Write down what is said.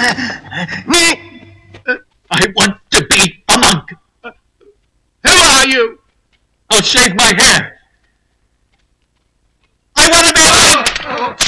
I want to be a monk. Who are you? I'll shave my hair. I want to be a monk.